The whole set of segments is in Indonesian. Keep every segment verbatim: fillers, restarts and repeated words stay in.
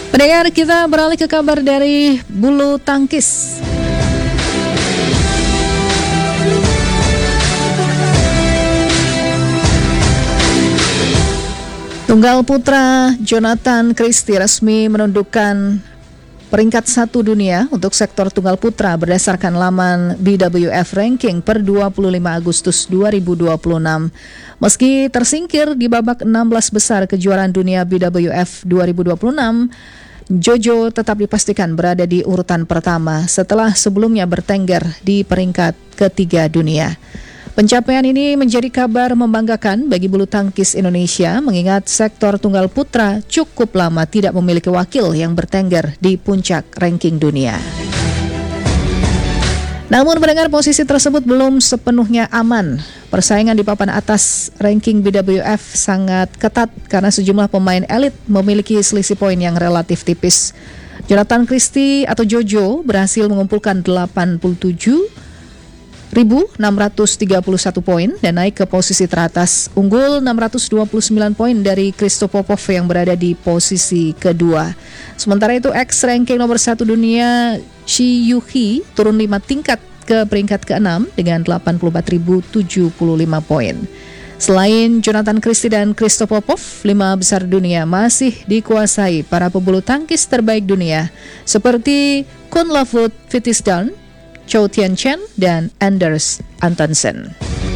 Pendengar, kita beralih ke kabar dari bulu tangkis. Tunggal putra Jonathan Christie resmi menundukkan peringkat satu dunia untuk sektor tunggal putra berdasarkan laman B W F Ranking per dua puluh lima Agustus dua ribu dua puluh enam. Meski tersingkir di babak enam belas besar kejuaraan dunia B W F dua ribu dua puluh enam, Jojo tetap dipastikan berada di urutan pertama setelah sebelumnya bertengger di peringkat ketiga dunia. Pencapaian ini menjadi kabar membanggakan bagi bulu tangkis Indonesia mengingat sektor tunggal putra cukup lama tidak memiliki wakil yang bertengger di puncak ranking dunia. Namun mendengar posisi tersebut belum sepenuhnya aman. Persaingan di papan atas ranking B W F sangat ketat karena sejumlah pemain elit memiliki selisih poin yang relatif tipis. Jonathan Christie atau Jojo berhasil mengumpulkan delapan puluh tujuh ribu enam ratus tiga puluh satu poin dan naik ke posisi teratas, unggul enam ratus dua puluh sembilan poin dari Kristo Popov yang berada di posisi kedua. Sementara itu ex-ranking nomor satu dunia Shi Yuhi turun lima tingkat ke peringkat keenam dengan delapan puluh empat ribu tujuh puluh lima poin. Selain Jonathan Christie dan Kristo Popov, lima besar dunia masih dikuasai para pebulu tangkis terbaik dunia seperti Kunlavut Vitisdan, Chow Tien Chen, dan Anders Antonsen.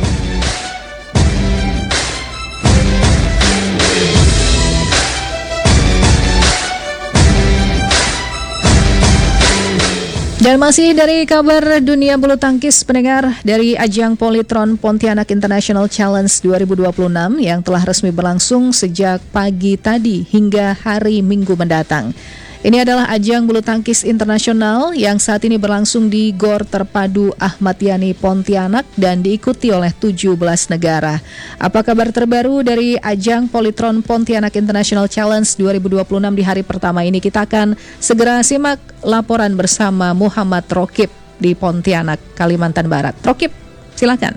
Dan masih dari kabar dunia bulu tangkis, pendengar, dari ajang Polytron Pontianak International Challenge dua ribu dua puluh enam yang telah resmi berlangsung sejak pagi tadi hingga hari Minggu mendatang. Ini adalah ajang bulu tangkis internasional yang saat ini berlangsung di Gor Terpadu Ahmad Yani Pontianak dan diikuti oleh tujuh belas negara. Apa kabar terbaru dari ajang Polytron Pontianak International Challenge dua ribu dua puluh enam di hari pertama ini? Kita akan segera simak laporan bersama Muhammad Rokib di Pontianak, Kalimantan Barat. Rokib, silakan.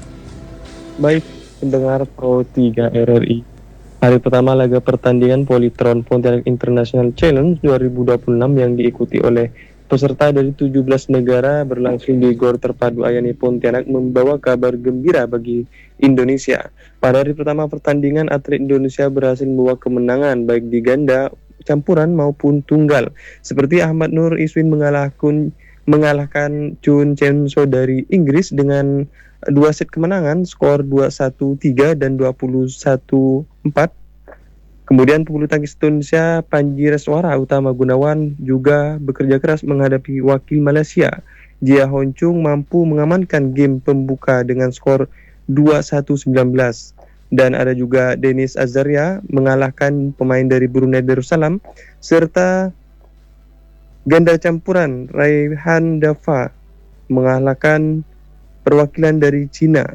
Baik, pendengar Pro tiga R R I. Hari pertama laga pertandingan Polytron Pontianak International Challenge dua ribu dua puluh enam yang diikuti oleh peserta dari tujuh belas negara berlangsung di Gor Terpadu Ayani Pontianak membawa kabar gembira bagi Indonesia. Pada hari pertama pertandingan, atlet Indonesia berhasil membawa kemenangan baik di ganda, campuran maupun tunggal. Seperti Ahmad Nur Iswin mengalahkan mengalahkan Chun Chen So dari Inggris dengan dua set kemenangan, skor dua puluh satu tiga dan dua puluh satu empat. Kemudian pebulu tangkis Indonesia Panji Reswara Utama Gunawan juga bekerja keras menghadapi wakil Malaysia. Jia Honcung mampu mengamankan game pembuka dengan skor dua puluh satu sembilan belas. Dan ada juga Dennis Azaria mengalahkan pemain dari Brunei Darussalam, serta ganda campuran Raihan Dava mengalahkan perwakilan dari Cina.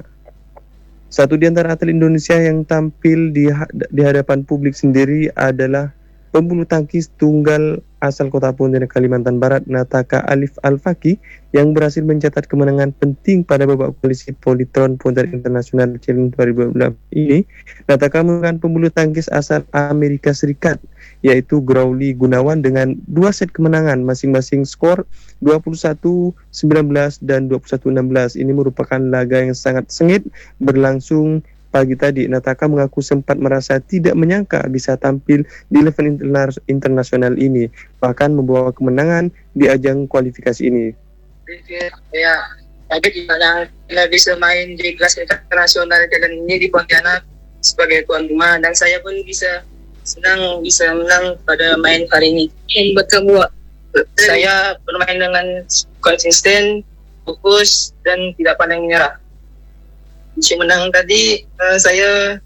Satu di antara atlet Indonesia yang tampil di, di hadapan publik sendiri adalah pembulu tangkis tunggal asal Kota Pontianak, Kalimantan Barat, Nataka Alif Al-Faki, yang berhasil mencatat kemenangan penting pada babak kualifikasi Polytron Pontianak International Challenge dua ribu dua puluh enam ini. Nataka mengalahkan pembulu tangkis asal Amerika Serikat, yaitu Growly Gunawan dengan dua set kemenangan masing-masing, skor dua puluh satu sembilan belas dan dua puluh satu enam belas. Ini merupakan laga yang sangat sengit berlangsung pagi tadi. Nataka mengaku sempat merasa tidak menyangka bisa tampil di level interna- internasional ini, bahkan membawa kemenangan di ajang kualifikasi ini. Ya, tapi tidak bisa main di kelas internasional dan ini di Pontianak sebagai tuan rumah, dan saya pun bisa senang bisa menang pada main hari ini. Buat kamu, saya bermain dengan konsisten, fokus, dan tidak pandang menyerah. Si menang tadi, uh, saya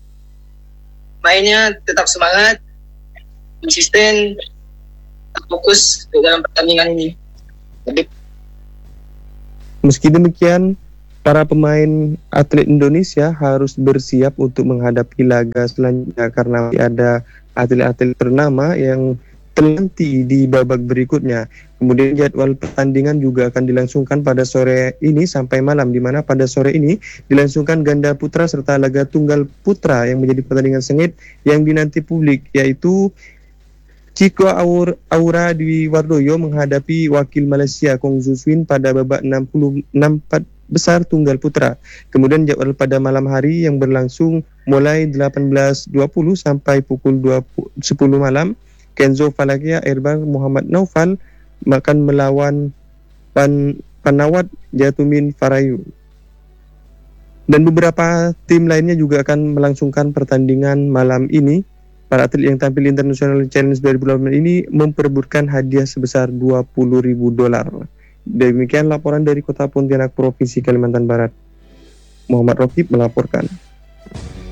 mainnya tetap semangat, konsisten, fokus dalam pertandingan ini. Jadi, meski demikian, para pemain atlet Indonesia harus bersiap untuk menghadapi laga selanjutnya karena ada atlet-atlet ternama yang terhenti di babak berikutnya. Kemudian jadwal pertandingan juga akan dilangsungkan pada sore ini sampai malam, di mana pada sore ini dilangsungkan ganda putra serta laga tunggal putra yang menjadi pertandingan sengit yang dinanti publik, yaitu Chico Aur- Aura Dwi Wardoyo menghadapi wakil Malaysia Kong Zu Swin pada babak enam puluh enam empat besar tunggal putra. Kemudian jadwal pada malam hari yang berlangsung mulai delapan belas dua puluh sampai pukul sepuluh malam, Kenzo Falakia Erbang Muhammad Naufal akan melawan Pan, Panawat Jatumin Farayu. Dan beberapa tim lainnya juga akan melangsungkan pertandingan malam ini. Para atlet yang tampil International Challenge dua ribu delapan belas ini memperebutkan hadiah sebesar dua puluh ribu dolar. Demikian laporan dari Kota Pontianak, Provinsi Kalimantan Barat. Muhammad Rokib melaporkan.